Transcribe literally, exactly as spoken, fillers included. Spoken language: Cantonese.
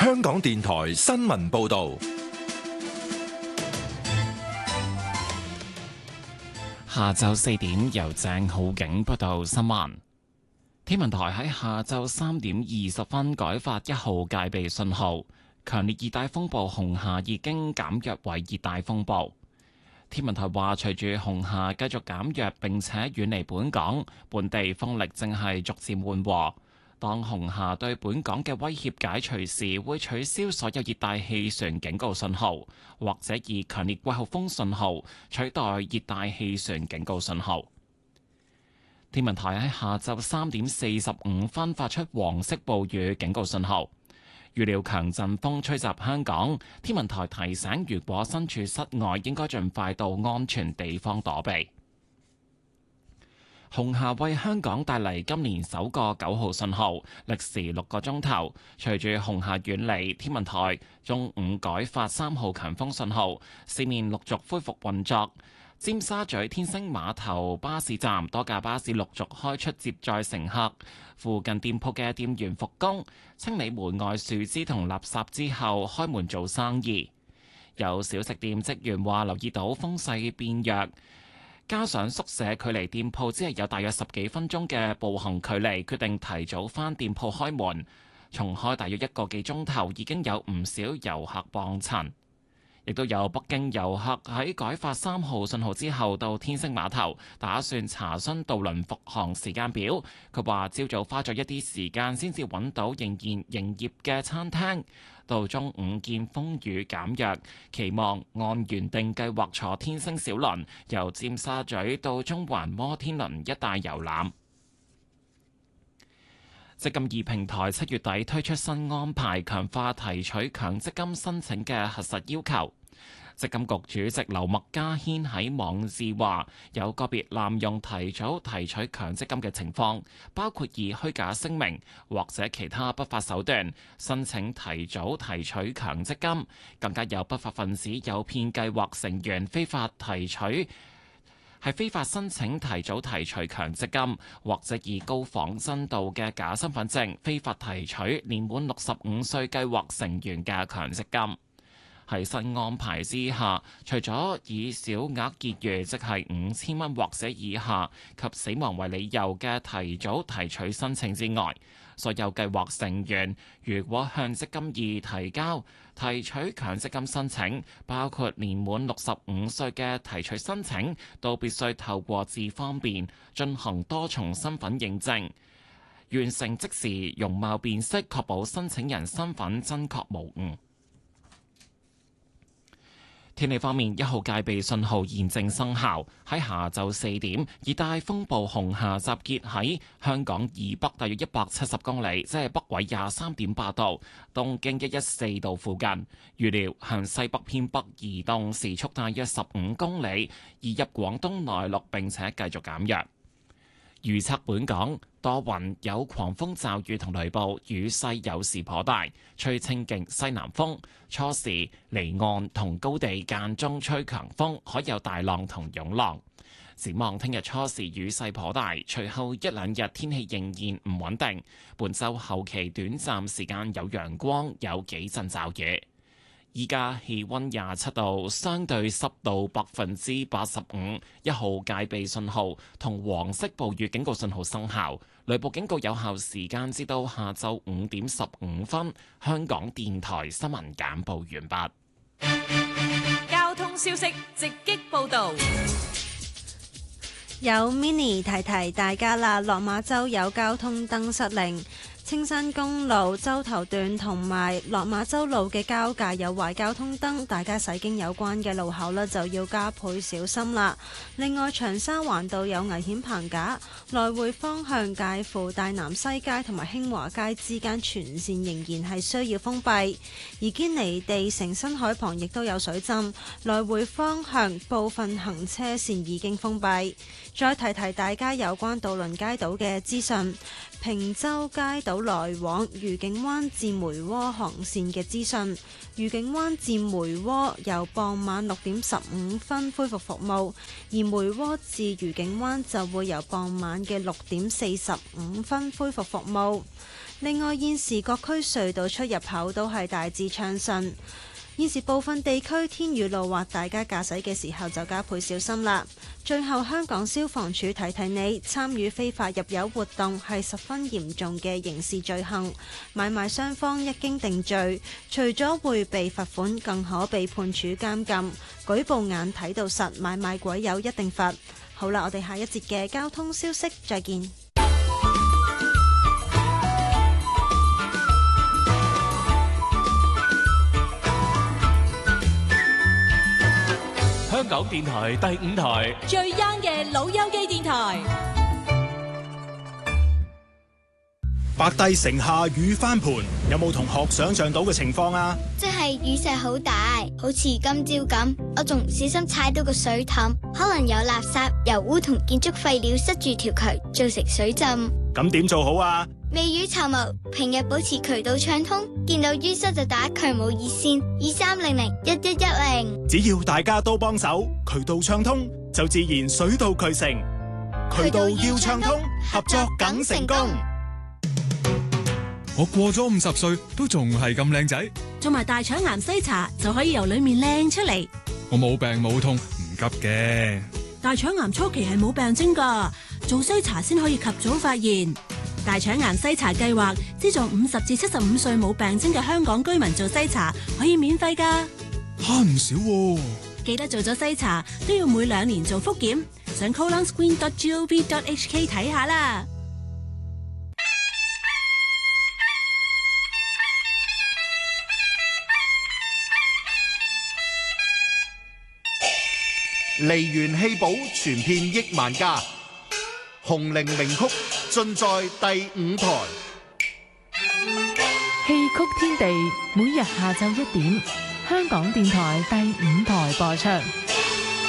香港電台新聞報道。 下晝四點，由鄭浩景報道新聞。天文台喺下晝三點二十分改發一號戒備信號，強烈熱帶風暴紅霞已經減弱為熱帶風暴。天文台話，隨住紅霞繼續減弱並且遠離本港，本地風力正係逐漸緩和。當紅霞對本港嘅威脅解除時，會取消所有熱帶氣旋警告信號，或者以強烈季候風信號取代熱帶氣旋警告信號。天文台喺下晝三點四十五分發出黃色暴雨警告信號，預料強陣風吹襲香港。天文台提醒，如果身處室外，應該盡快到安全地方躲避。紅霞為香港帶嚟今年首個九號信號，歷時六個鐘頭。隨住紅霞遠離，天文台中午改發三號強風信號，市面陸續恢復運作。尖沙咀天星碼頭巴士站多架巴士陸續開出接載乘客，附近店鋪嘅店員復工，清理門外樹枝同垃圾之後開門做生意。有小食店職員話留意到風勢變弱，加上宿舍距離店鋪只係有大約十幾分鐘嘅步行距離，決定提早返店鋪開門。重開大約一個幾鐘頭，已經有唔少遊客幫襯。亦都有北京遊客喺改發三號信號之後到天星碼頭，打算查詢渡輪復航時間表。佢話朝早花咗一啲時間先至揾到仍然營業嘅餐廳，到中午見風雨減弱，期望按原定計劃坐天星小輪由尖沙咀到中環摩天輪一帶遊覽。積金易平台七月底推出新安排，強化提取強積金申請嘅核實要求。積金局主席劉麥嘉軒喺網誌話，有個別濫用提早提取強積金嘅情況，包括以虛假聲明或者其他不法手段申請提早提取強積金，更加有不法分子誘騙計劃成員非法提取。係非法申請提早提取強積金，或者以高仿真度嘅假身份證非法提取年滿六十五歲計劃成員嘅強積金。喺新安排之下，除咗以小額結餘，即係五千蚊或者以下及死亡為理由嘅提早提取申請之外，所有計劃成員如果向積金易提交提取強積金申請，包括年滿六十五歲嘅提取申請，都必須透過智方便進行多重身份認證，完成即時容貌辨識，確保申請人身份真確無誤。天氣方面，一號戒備信號現正生效。喺下晝四點，熱帶風暴紅霞集結喺香港以北大約一百七十公里，即係北緯廿三點八度、東經一一四度附近。預料向西北偏北移動，時速大約十五公里，移入廣東內陸並且繼續減弱。預測本港多雲，有狂風驟雨同雷暴，雨勢有時頗大，吹清勁西南風。初時離岸同高地間中吹強風，可有大浪同湧浪。展望聽日初時雨勢頗大，隨後一兩日天氣仍然唔穩定。本週後期短暫時間有陽光，有幾陣驟雨。依家氣溫廿七度，相對濕度百分之八十五，一號戒備信號同黃色暴雨警告信號生效，雷暴警告有效時間至到下晝五點十五分。香港電台新聞簡報完畢。交通消息直擊報導。 有 mini 提提大家啦，落馬洲有交通燈失靈。青山公路洲頭段同埋落馬洲路嘅交界有壞交通燈，大家駛經有關嘅路口呢就要加倍小心啦。另外，長沙灣道有危險棚架，來回方向介乎大南西街同埋興華街之間全線仍然係需要封閉。而堅尼地城新海旁亦都有水浸，來回方向部分行車線已經封閉。再提提大家有關渡輪街島嘅資訊。坪洲街島來往愉景灣至梅窩航線嘅資訊，愉景灣至梅窩由傍晚六點十五分恢復服務，而梅窩至愉景灣就會由傍晚嘅六點四十五分恢復服務。 另外，現時各區隧道出入口都係大致暢順。現時部分地區天雨路滑，大家駕駛嘅時候就加倍小心啦。最後，香港消防處提提你，參與非法入油活動係十分嚴重嘅刑事罪行，買賣雙方一經定罪，除咗會被罰款，更可被判處監禁。舉報眼睇到實，買賣鬼友一定罰。好啦，我哋下一節嘅交通消息再見。 香港電台第五台最 young 嘅老友記電台。 白帝城下雨翻盤，有冇同學想象到嘅情況啊？ 即係雨勢好大，好似今朝咁，我仲唔小心踩到個水凼，可能有垃圾、油污同建築廢料塞住條渠，造成水浸。 咁點做好啊？ 未雨綢繆，平日保持渠道暢通，見到淤塞就打渠務熱線二三零零一一一零。 只要大家都幫手，渠道暢通就自然水到渠成。渠道要暢通，合作梗成功。 我過咗五十歲都仲係咁靚仔， 做埋大腸癌篩查就可以由裏面靚出嚟。 我冇病冇痛，唔急嘅。 大腸癌初期係冇病徵噶，做篩查先可以及早發現。大腸癌篩查計劃資助五十至七十五歲冇病徵嘅香港居民做篩查，可以免費噶， 慳唔少喎。 記得做咗篩查都要每兩年做複檢，上 colon screen dot gov dot h k 睇下啦。 梨園戲寶傳遍億萬家，紅伶名曲盡在第五台。 戲曲天地每日下晝一點，香港電台第五台播出。